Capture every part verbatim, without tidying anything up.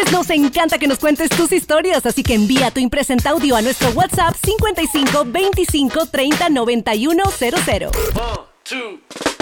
Nos encanta que nos cuentes tus historias, así que envía tu impresenta audio a nuestro WhatsApp cincuenta y cinco veinticinco treinta noventa y uno cero cero. One, two.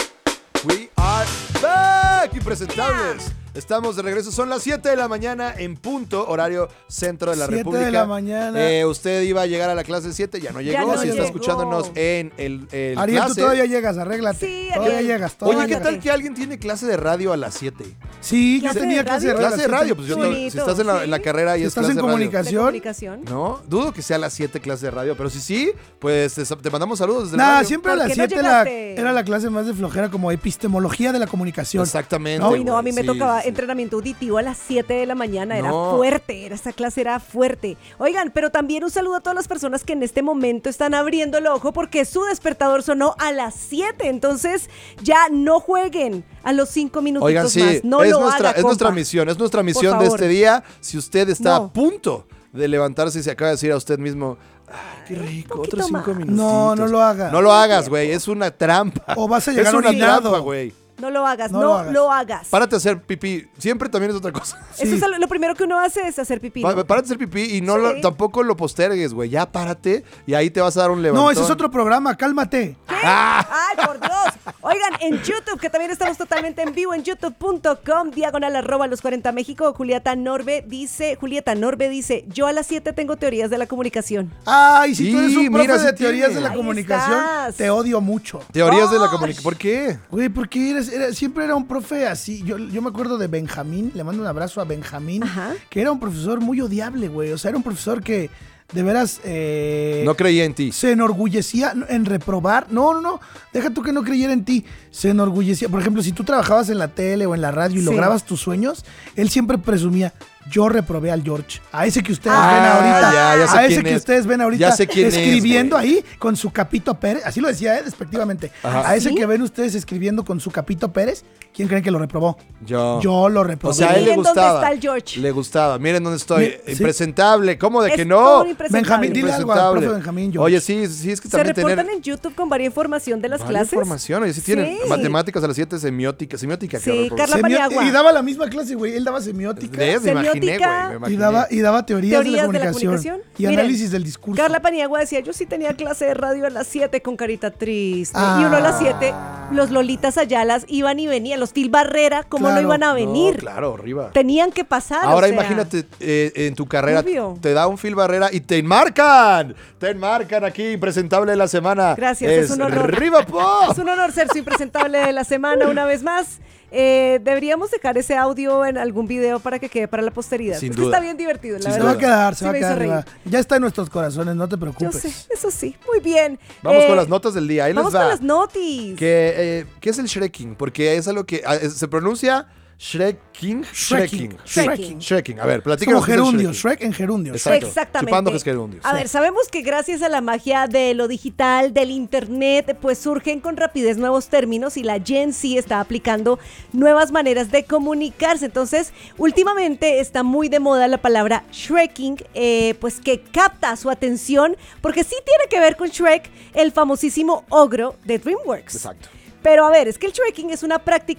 We are back, impresentables. Estamos de regreso, son las siete de la mañana en punto, horario centro de la siete República. de la mañana. Eh, usted iba a llegar a la clase siete, ya no llegó. Ya no si está llegó. escuchándonos en el, el Ariel, clase. tú todavía llegas, arréglate. Sí, todavía Ariel. llegas. Todavía Oye, ¿qué llegas. tal que alguien tiene clase de radio a las siete? Sí, yo ¿Clase tenía de clase de radio? radio. Clase de radio, pues yo Qué no- bonito, si estás en la, sí. en la carrera y Si es estás clase en de radio. ¿De comunicación. comunicación? No, dudo que sea a las siete clase de radio, pero si sí, pues te, te mandamos saludos desde Nah, la radio. siempre a ¿Por las qué no siete la- llegaste? era la clase más de flojera, como epistemología de la comunicación. Exactamente. No, Uy, no, a mí güey, me sí, tocaba sí. entrenamiento auditivo a las siete de la mañana, era No. fuerte, era, esa clase era fuerte. Oigan, pero también un saludo a todas las personas que en este momento están abriendo el ojo porque su despertador sonó a las siete, entonces ya no jueguen a los cinco minutitos Oigan, sí, más, no es, lo nuestra, haga, es nuestra compa. misión, es nuestra misión de favor. este día. Si usted está No. a punto de levantarse y se acaba de decir a usted mismo, ay, qué rico, poquito otros cinco más. minutitos. No, no lo haga. No lo hagas, güey, es una trampa. O vas a llegar Es una orinado. trampa, güey. No lo hagas, No no, lo hagas. lo hagas. Párate a hacer pipí, siempre también es otra cosa. Eso Sí. es lo, lo primero que uno hace es hacer pipí. Pa- ¿no? Párate a hacer pipí y no Sí. lo- tampoco lo postergues, güey. Ya párate y ahí te vas a dar un levantón. No, ese es otro programa, cálmate. ¡Ah! ¡Ay, por Dios! Oigan, en YouTube, que también estamos totalmente en vivo en youtube punto com, diagonal arroba los cuarenta México, Julieta Norbe dice, Julieta Norbe dice, yo a las siete tengo teorías de la comunicación. Ay, si tú eres Sí, un profe mira, de sí teorías tiene. de la Ahí comunicación, estás. te odio mucho. Teorías de la ¡Ay! comunicación. ¿Por qué? Güey, porque eres, era- siempre era un profe así. Yo, yo me acuerdo de Benjamín, le mando un abrazo a Benjamín, Ajá. que era un profesor muy odiable, güey. O sea, era un profesor que de veras eh, No creía en ti. se enorgullecía en reprobar. No, no, no. Deja tú que no creyera en ti. Se enorgullecía. Por ejemplo, si tú trabajabas en la tele o en la radio y Sí. lograbas tus sueños, él siempre presumía. Yo reprobé al George. A ese que ustedes Ah, ven ahorita. ya, ya sé a ese quién que es. ustedes ven ahorita Ya sé quién es, escribiendo güey. ahí con su Capito Pérez. Así lo decía él, despectivamente. Ajá. A ese ¿Sí? que ven ustedes escribiendo con su Capito Pérez, ¿quién creen que lo reprobó? Yo. Yo lo reprobé. O sea, a él le Miren dónde gustaba. está el George. Le gustaba. Miren dónde estoy. Mi- sí. Impresentable. ¿Cómo de Es que todo no? un impresentable. Benjamín, dile algo al Impresentable. profe Benjamín, George. Oye, sí, sí, es que Se también reportan tener en YouTube con varias información de las varias clases. información. Oye, sí, tienen Sí. matemáticas a las siete, semiótica. Semiótica, Sí, cabrón, Carla Semio- Paniagua. Y daba la misma clase, güey. Él daba semiótica. De- me imaginé, Semiótica. güey. me Y imaginé. daba, y daba teorías, Teorías de, la comunicación, y Miren, análisis del discurso. Carla Paniagua decía, yo sí tenía clase de radio a las siete con carita triste. Ah. Y uno a las siete, los Lolitas Ayalas iban y venían. Los Phil Barrera, ¿cómo Claro. no iban a No, venir? claro, arriba. Tenían que pasar. Ahora o sea. imagínate, eh, en tu carrera Obvio. te da un Phil Barrera y te enmarcan. Te enmarcan aquí, impresentable de la semana. Gracias, es un honor. ¡Arriba, po! Es un honor ser su impresentable de la semana una vez más. Eh, deberíamos dejar ese audio en algún video para que quede para la posteridad. Sin porque duda. está bien divertido, la Sin Se verdad. va a quedar, se Sí va a me hizo quedar reír. arriba. Ya está en nuestros corazones, no te Yo preocupes. sé, eso sí. Muy bien. Vamos Eh, con las notas del día. Ahí Vamos les va. con las notis. Que, eh, ¿Qué es el Shrekking? Porque es algo que ah, es- se pronuncia Shrekking. Shrekking. Shrekking. Shrekking. A ver, Es platícanos. como qué es el gerundio, Shrekking. Shrek en gerundio. Exacto. Exactamente. Chupando que es gerundio. A Sí. ver, sabemos que gracias a la magia de lo digital, del internet, pues surgen con rapidez nuevos términos y la Gen Z está aplicando nuevas maneras de comunicarse. Entonces, últimamente está muy de moda la palabra Shrekking, eh, pues que capta su atención porque sí tiene que ver con Shrek, el famosísimo ogro de DreamWorks. Exacto. Pero a ver, es que el Shrekking es una práctica